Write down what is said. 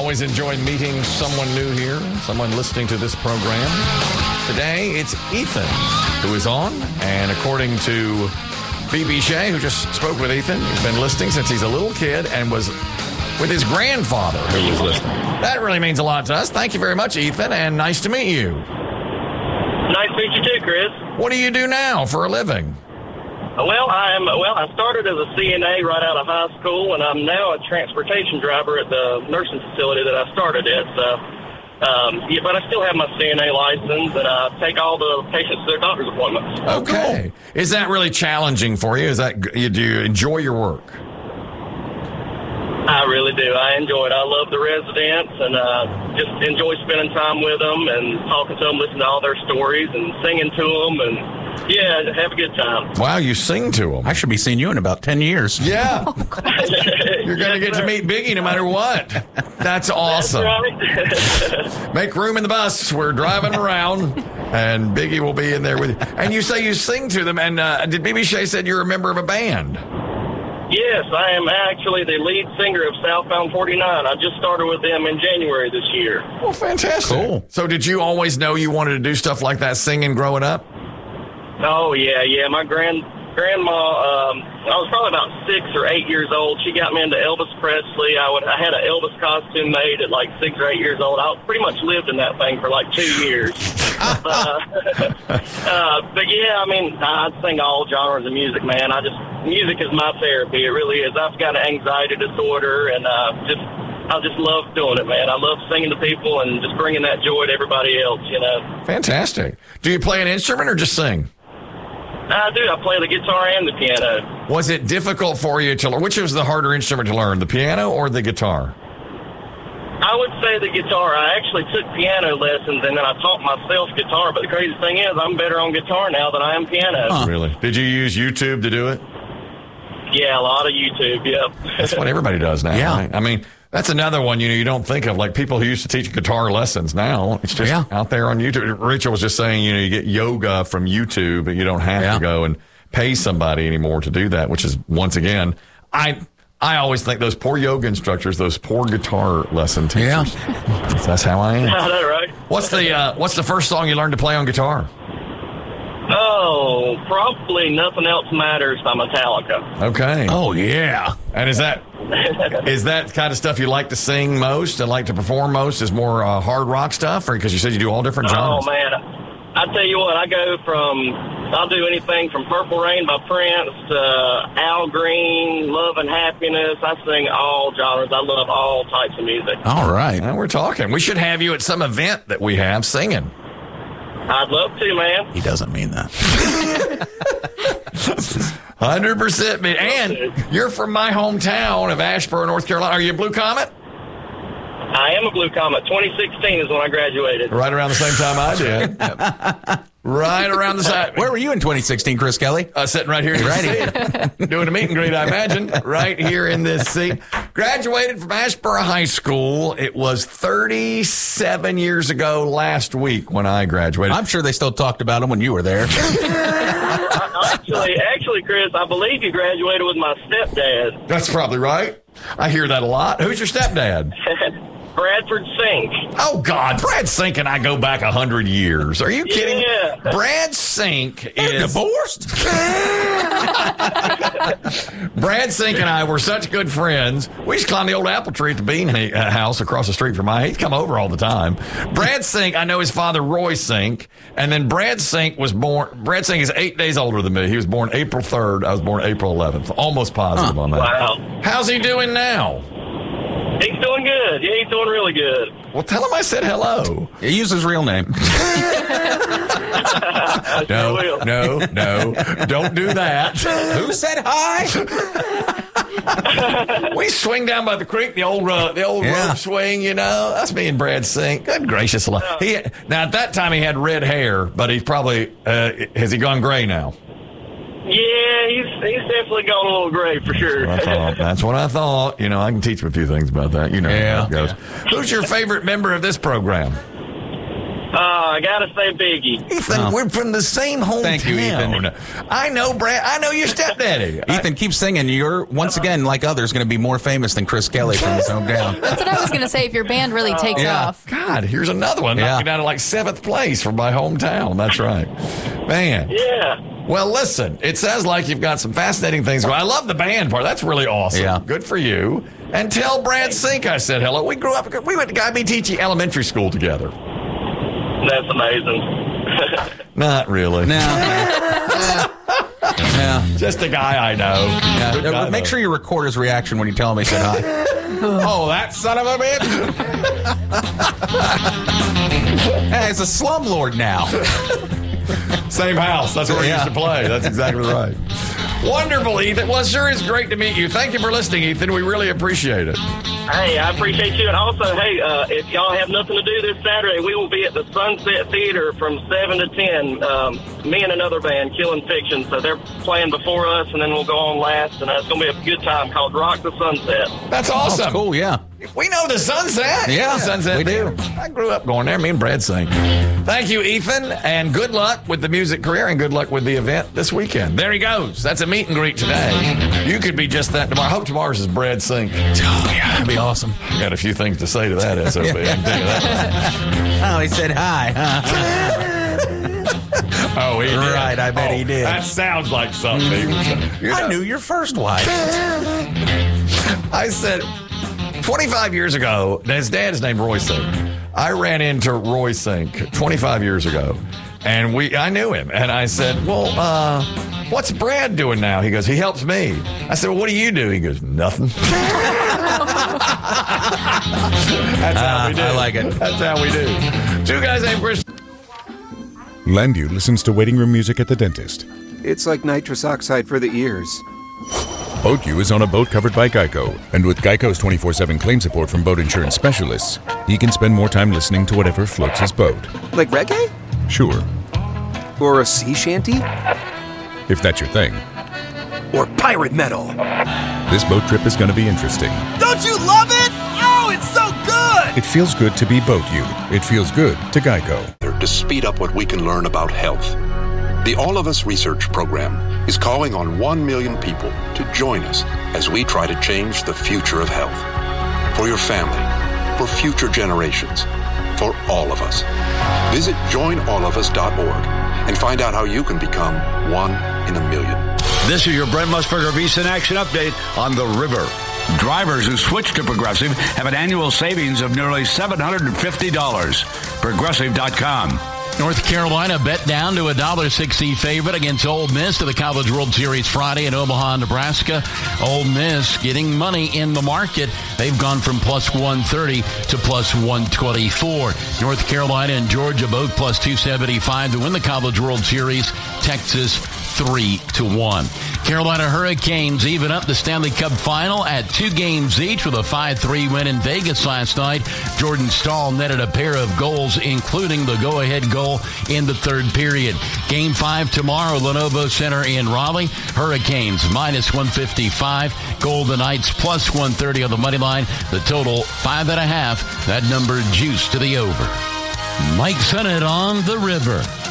Always enjoy meeting someone new here, someone listening to this program. Today, it's Ethan who is on, and according to BB Shea, who just spoke with Ethan, he's been listening since he's a little kid and was with his grandfather who was listening. That really means a lot to us. Thank you very much, Ethan, and nice to meet you. Nice to meet you too, Chris. What do you do now for a living? I started as a CNA right out of high school, and I'm now a transportation driver at the nursing facility that I started at. But I still have my CNA license, and I take all the patients to their doctor's appointments. Okay. Is that really challenging for you? Do you enjoy your work? I really do. I enjoy it. I love the residents, and just enjoy spending time with them and talking to them, listening to all their stories and singing to them, and yeah, have a good time. Wow, you sing to them. I should be seeing you in about 10 years. Yeah. You're going to get to meet Biggie no matter what. That's awesome. That's right. Make room in the bus. We're driving around, and Biggie will be in there with you. And you say you sing to them, and did BB Shea said you're a member of a band? Yes, I am actually the lead singer of Southbound 49. I just started with them in January this year. Well, fantastic. Cool. So did you always know you wanted to do stuff like that, singing growing up? Oh, yeah. My grandma, I was probably about 6 or 8 years old. She got me into Elvis Presley. I had an Elvis costume made at like 6 or 8 years old. I pretty much lived in that thing for like 2 years. But yeah, I mean, I sing all genres of music, man. Music is my therapy. It really is. I've got an anxiety disorder, and I just love doing it, man. I love singing to people and just bringing that joy to everybody else, you know. Fantastic. Do you play an instrument or just sing? I do. I play the guitar and the piano. Was it difficult for you to learn? Which was the harder instrument to learn, the piano or the guitar? I would say the guitar. I actually took piano lessons, and then I taught myself guitar. But the crazy thing is, I'm better on guitar now than I am piano. Huh. Really? Did you use YouTube to do it? Yeah, a lot of YouTube, yep. That's what everybody does now, Yeah. right? I mean, that's another one, you don't think of, like people who used to teach guitar lessons now. It's just out there on YouTube. Rachel was just saying, you get yoga from YouTube, but you don't have to go and pay somebody anymore to do that, which is, once again, I always think those poor yoga instructors, those poor guitar lesson teachers. Yeah. That's how I am. I know, right? What's the first song you learned to play on guitar? Oh, probably Nothing Else Matters by Metallica. Okay. Oh, yeah. And is that kind of stuff you like to sing most and like to perform most? Is more hard rock stuff? Or because you said you do all different genres? Oh, man. I tell you what, I'll do anything from Purple Rain by Prince to Al Green, Love and Happiness. I sing all genres. I love all types of music. All right. Now we're talking. We should have you at some event that we have singing. I'd love to, man. He doesn't mean that. 100%. And you're from my hometown of Asheboro, North Carolina. Are you a Blue Comet? I am a Blue Comet. 2016 is when I graduated. Right around the same time I did. Right around the side. Where were you in 2016, Chris Kelly? Sitting right here in this seat. Doing a meet and greet, I imagine. Right here in this seat. Graduated from Asheboro High School. It was 37 years ago last week when I graduated. I'm sure they still talked about him when you were there. Actually, Chris, I believe you graduated with my stepdad. That's probably right. I hear that a lot. Who's your stepdad? Bradford Sink. Oh, God. Brad Sink and I go back 100 years. Are you kidding? Yeah. Brad Sink is... divorced? Brad Sink and I were such good friends. We used to climb the old apple tree at the Bean house across the street from my... He'd come over all the time. Brad Sink, I know his father, Roy Sink. And then Brad Sink was born... Brad Sink is 8 days older than me. He was born April 3rd. I was born April 11th. Almost positive on that. Wow. How's he doing now? He's doing good. Yeah, he's doing really good. Well, tell him I said hello. He used his real name. No, don't do that. Who said hi? We swing down by the creek, the old rope swing, That's me and Brad Sink. Good gracious. Now, at that time, he had red hair, but he's probably, has he gone gray now? Yeah, he's definitely gone a little gray for sure. That's what I thought. I can teach him a few things about that. How it goes. Yeah. Who's your favorite member of this program? I gotta say Biggie. Ethan, we're from the same hometown. Thank you, Ethan. I know Brad. I know your stepdaddy. Ethan, keep singing. You're, once again, like others, going to be more famous than Chris Kelly from his hometown. That's what I was going to say. If your band really takes off. God, here's another one. Knocking down to like 7th place from my hometown. That's right. Man. Yeah. Well, listen, it sounds like you've got some fascinating things going. I love the band part. That's really awesome. Yeah. Good for you. And tell Brad Sink I said hello. We went to Guy B. Teachy Elementary School together. That's amazing. Not really. No. Just a guy I know. Yeah. Make sure you record his reaction when you tell him he said hi. Oh, that son of a bitch. Hey, he's a slumlord now. Same house. That's where we used to play. That's exactly right. Wonderful, Ethan. Well, it sure is great to meet you. Thank you for listening, Ethan. We really appreciate it. Hey, I appreciate you. And also, hey, if y'all have nothing to do this Saturday, we will be at the Sunset Theater from 7 to 10. Me and another band, Killing Fiction. So they're playing before us, and then we'll go on last. And it's going to be a good time called Rock the Sunset. That's awesome. That's cool, yeah. We know the Sunset. Yeah, Sunset we Theater. do. I grew up going there. Me and Brad sing. Thank you, Ethan, and good luck with the music career and good luck with the event this weekend. There he goes. That's a meet and greet today. You could be just that tomorrow. I hope tomorrow's is Brad Sink. Oh, yeah, that'd be awesome. I got a few things to say to that, SOB. I can tell you that. Oh, he said hi. Oh, he did. Right, I bet he did. That sounds like something he would say. I knew your first wife. I said, 25 years ago, his dad is named Roy Sink. I ran into Roy Sink 25 years ago, and I knew him. And I said, well, what's Brad doing now? He goes, he helps me. I said, well, what do you do? He goes, nothing. That's how we do. I like it. That's how we do. Two guys named Chris. Landu listens to waiting room music at the dentist. It's like nitrous oxide for the ears. BoatU is on a boat covered by Geico, and with Geico's 24/7 claim support from boat insurance specialists, he can spend more time listening to whatever floats his boat. Like reggae? Sure, Or a sea shanty? if that's your thing. Or pirate metal? This boat trip is going to be interesting. Don't you love it? Oh, it's so good! It feels good to be BoatU. It feels good to Geico. To speed up what we can learn about health. The All of Us Research Program is calling on 1 million people to join us as we try to change the future of health. For your family, for future generations, for all of us. Visit joinallofus.org and find out how you can become 1 in a million. This is your Brent Musburger VSiN Action Update on the river. Drivers who switch to Progressive have an annual savings of nearly $750. Progressive.com. North Carolina bet down to a $1.60 favorite against Ole Miss to the College World Series Friday in Omaha, Nebraska. Ole Miss getting money in the market. They've gone from plus 130 to plus 124. North Carolina and Georgia both plus 275 to win the College World Series. Texas 3-1. Carolina Hurricanes even up the Stanley Cup final at 2 games each with a 5-3 win in Vegas last night. Jordan Stahl netted a pair of goals, including the go-ahead goal in the third period. Game 5 tomorrow, Lenovo Center in Raleigh. Hurricanes minus 155. Golden Knights plus 130 on the money line. The total 5.5. That number juiced to the over. Mike Sennett on the river.